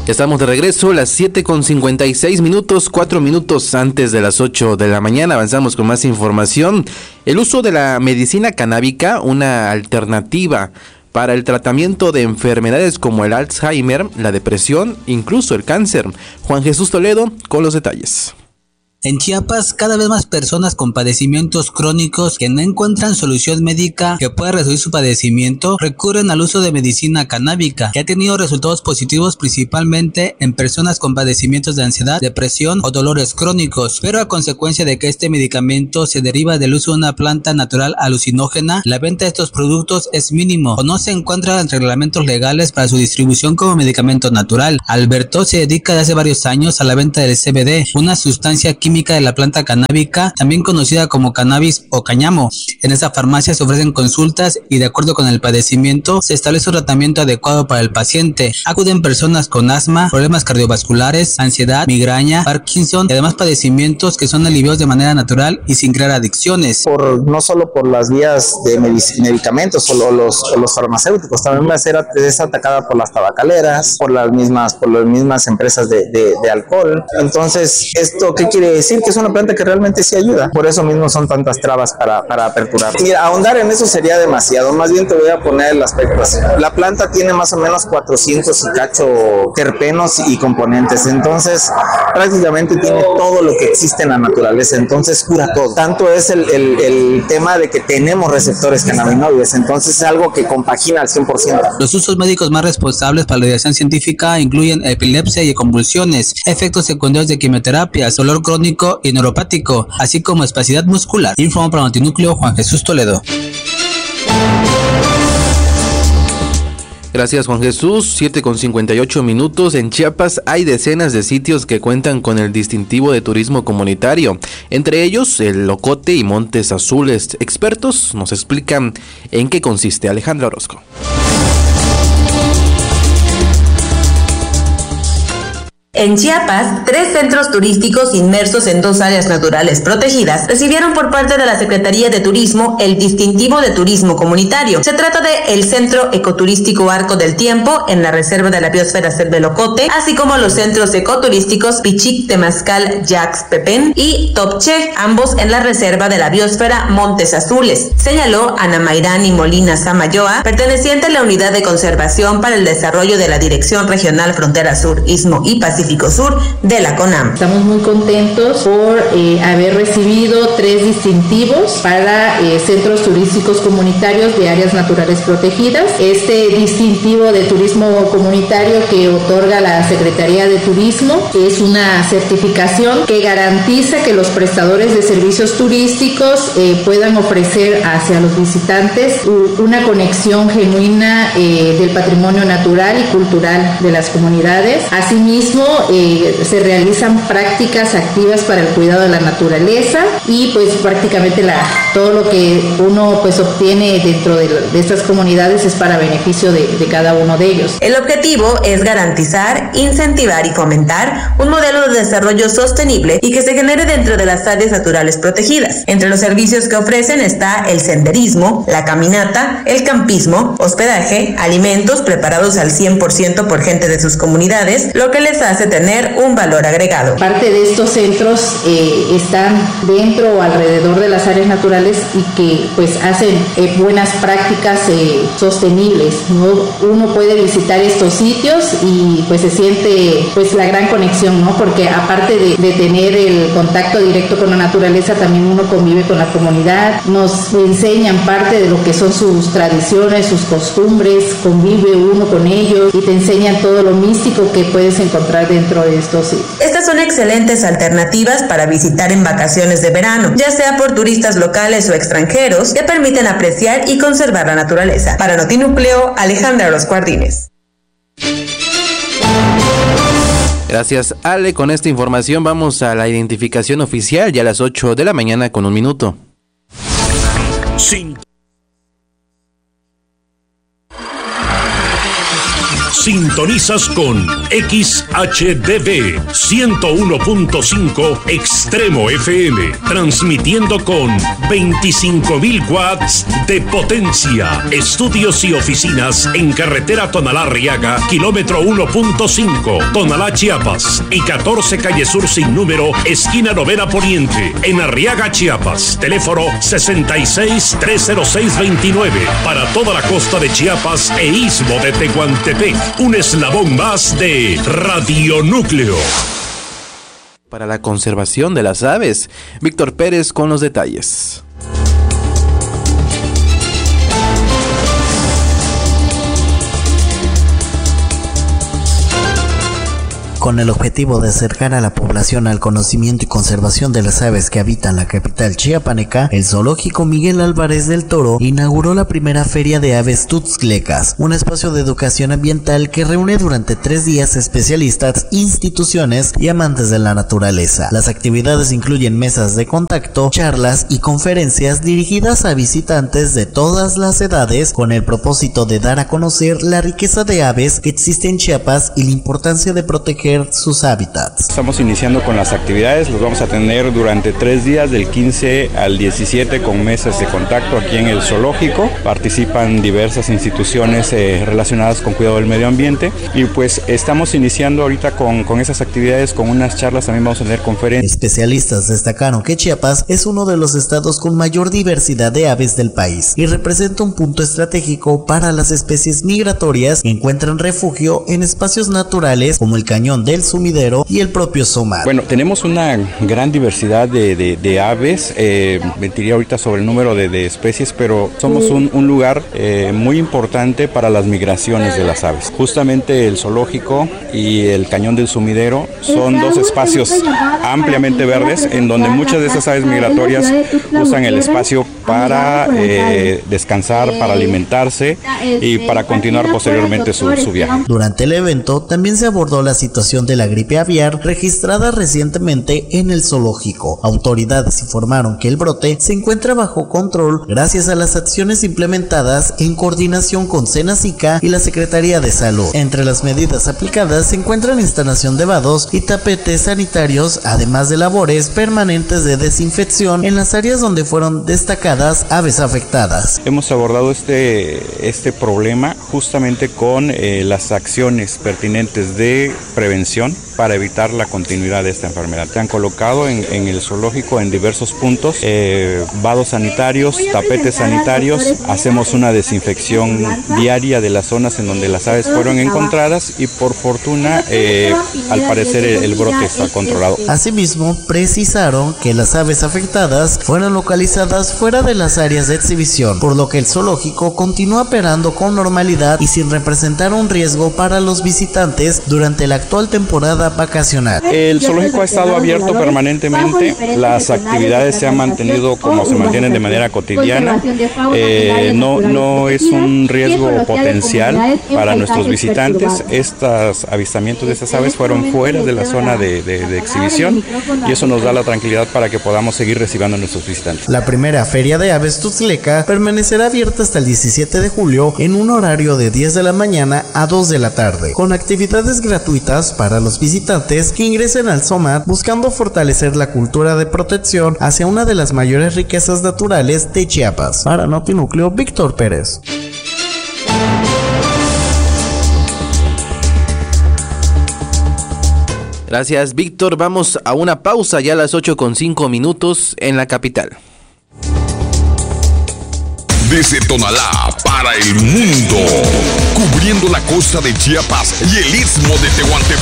Estamos de regreso, las 7:56, 4 minutos antes de las 8 de la mañana. Avanzamos con más información. El uso de la medicina canábica, una alternativa para el tratamiento de enfermedades como el Alzheimer, la depresión, incluso el cáncer. Juan Jesús Toledo con los detalles. En Chiapas, cada vez más personas con padecimientos crónicos que no encuentran solución médica que pueda resolver su padecimiento recurren al uso de medicina canábica, que ha tenido resultados positivos principalmente en personas con padecimientos de ansiedad, depresión o dolores crónicos, pero a consecuencia de que este medicamento se deriva del uso de una planta natural alucinógena, la venta de estos productos es mínimo o no se encuentran reglamentos legales para su distribución como medicamento natural. Alberto se dedica desde hace varios años a la venta del CBD, una sustancia química de la planta canábica, también conocida como cannabis o cáñamo. En esa farmacia se ofrecen consultas y de acuerdo con el padecimiento se establece un tratamiento adecuado para el paciente. Acuden personas con asma, problemas cardiovasculares, ansiedad, migraña, Parkinson y además padecimientos que son aliviados de manera natural y sin crear adicciones. No solo por las vías de medicamentos o los farmacéuticos, también es atacada por las tabacaleras, por las mismas empresas de alcohol. Entonces, ¿esto qué quiere decir? Que es una planta que realmente sí ayuda. Por eso mismo son tantas trabas para aperturar. Mira, ahondar en eso sería demasiado. Más bien te voy a poner el aspecto así. La planta tiene más o menos 400 y cacho terpenos y componentes. Entonces, prácticamente tiene todo lo que existe en la naturaleza. Entonces, cura todo. Tanto es el tema de que tenemos receptores cannabinoides. Entonces, es algo que compagina al 100%. Los usos médicos más responsables para la dirección científica incluyen epilepsia y convulsiones, efectos secundarios de quimioterapias, dolor crónico y neuropático, así como espasticidad muscular. Informó para Notinúcleo Juan Jesús Toledo. Gracias, Juan Jesús. 7:58. En Chiapas hay decenas de sitios que cuentan con el distintivo de turismo comunitario, entre ellos el Locote y Montes Azules. Expertos nos explican en qué consiste. Alejandra Orozco. En Chiapas, 3 centros turísticos inmersos en 2 áreas naturales protegidas recibieron por parte de la Secretaría de Turismo el distintivo de turismo comunitario. Se trata de el Centro Ecoturístico Arco del Tiempo en la Reserva de la Biosfera Selvelocote, así como los centros ecoturísticos Pichic, Temazcal, Yax, Pepén y Topche, ambos en la Reserva de la Biosfera Montes Azules, señaló Ana Mayrani Molina Samayoa, perteneciente a la Unidad de Conservación para el Desarrollo de la Dirección Regional Frontera Sur, Istmo y Pacífico Sur de la CONAM. Estamos muy contentos por haber recibido 3 distintivos para centros turísticos comunitarios de áreas naturales protegidas. Este distintivo de turismo comunitario que otorga la Secretaría de Turismo es una certificación que garantiza que los prestadores de servicios turísticos puedan ofrecer hacia los visitantes una conexión genuina del patrimonio natural y cultural de las comunidades. Asimismo, se realizan prácticas activas para el cuidado de la naturaleza y pues prácticamente todo lo que uno pues obtiene dentro de estas comunidades es para beneficio de cada uno de ellos. El objetivo es garantizar, incentivar y fomentar un modelo de desarrollo sostenible y que se genere dentro de las áreas naturales protegidas. Entre los servicios que ofrecen está el senderismo, la caminata, el campismo, hospedaje, alimentos preparados al 100% por gente de sus comunidades, lo que les hace tener un valor agregado. Parte de estos centros están dentro o alrededor de las áreas naturales y que pues hacen buenas prácticas sostenibles, ¿no? Uno puede visitar estos sitios y pues se siente pues la gran conexión, ¿no? Porque aparte de tener el contacto directo con la naturaleza, también uno convive con la comunidad, nos enseñan parte de lo que son sus tradiciones, sus costumbres, convive uno con ellos y te enseñan todo lo místico que puedes encontrar dentro de estos sitios. Estas son excelentes alternativas para visitar en vacaciones de verano, ya sea por turistas locales o extranjeros que permiten apreciar y conservar la naturaleza. Para Notinúcleo, Alejandra Orozco Ardínez. Gracias, Ale. Con esta información vamos a la identificación oficial ya a las 8 de la mañana con 1 minuto. Sintonizas con XHDB 101.5 Extremo FM, transmitiendo con 25.000 watts de potencia. Estudios y oficinas en carretera Tonalá-Arriaga, kilómetro 1.5, Tonalá, Chiapas, y 14 calle Sur sin número, esquina Novena Poniente, en Arriaga, Chiapas. Teléfono 66-306-29 para toda la costa de Chiapas e istmo de Tehuantepec. Un eslabón más de Radionúcleo. Para la conservación de las aves, Víctor Pérez con los detalles. Con el objetivo de acercar a la población al conocimiento y conservación de las aves que habitan la capital chiapaneca, el zoológico Miguel Álvarez del Toro inauguró la primera feria de aves tuxtlecas, un espacio de educación ambiental que reúne durante 3 días especialistas, instituciones y amantes de la naturaleza. Las actividades incluyen mesas de contacto, charlas y conferencias dirigidas a visitantes de todas las edades con el propósito de dar a conocer la riqueza de aves que existe en Chiapas y la importancia de proteger sus hábitats. Estamos iniciando con las actividades, los vamos a tener durante 3 días, del 15 al 17, con mesas de contacto aquí en el zoológico. Participan diversas instituciones relacionadas con cuidado del medio ambiente, y pues estamos iniciando ahorita con esas actividades, con unas charlas. También vamos a tener conferencias. Especialistas destacaron que Chiapas es uno de los estados con mayor diversidad de aves del país y representa un punto estratégico para las especies migratorias que encuentran refugio en espacios naturales como el Cañón del Sumidero y el propio SOMAT. Bueno, tenemos una gran diversidad de aves. Mentiría ahorita sobre el número de especies, pero somos un lugar muy importante para las migraciones de las aves. Justamente el zoológico y el Cañón del Sumidero son 2 espacios ampliamente verdes, en donde muchas de esas aves migratorias usan el espacio para descansar, para alimentarse y para continuar posteriormente su viaje. Durante el evento también se abordó la situación de la gripe aviar registrada recientemente en el zoológico. Autoridades informaron que el brote se encuentra bajo control gracias a las acciones implementadas en coordinación con Senacica y la Secretaría de Salud. Entre las medidas aplicadas se encuentran instalación de vados y tapetes sanitarios, además de labores permanentes de desinfección en las áreas donde fueron destacadas aves afectadas. Hemos abordado este problema justamente con las acciones pertinentes de prevención para evitar la continuidad de esta enfermedad. Se han colocado en el zoológico en diversos puntos vados sanitarios, tapetes sanitarios. Hacemos una desinfección diaria de las zonas en donde las aves fueron encontradas y por fortuna al parecer el brote está controlado. Asimismo, precisaron que las aves afectadas fueron localizadas fuera de las áreas de exhibición, por lo que el zoológico continúa operando con normalidad y sin representar un riesgo para los visitantes durante la actual temporada vacacional. El zoológico ha estado abierto permanentemente, las actividades se han mantenido como se mantienen de manera cotidiana, no es un riesgo potencial para nuestros visitantes. Estos avistamientos de estas aves fueron fuera de la zona de exhibición y eso nos da la tranquilidad para que podamos seguir recibiendo a nuestros visitantes. La primera feria de aves tuxtleca permanecerá abierta hasta el 17 de julio en un horario de 10 de la mañana a 2 de la tarde, con actividades gratuitas para los visitantes que ingresen al SOMAT, buscando fortalecer la cultura de protección hacia una de las mayores riquezas naturales de Chiapas. Para Notinúcleo, Víctor Pérez. Gracias, Víctor. Vamos a una pausa ya a las 8:05 en la capital. Desde Tonalá para el mundo, cubriendo la costa de Chiapas y el istmo de Tehuantepec.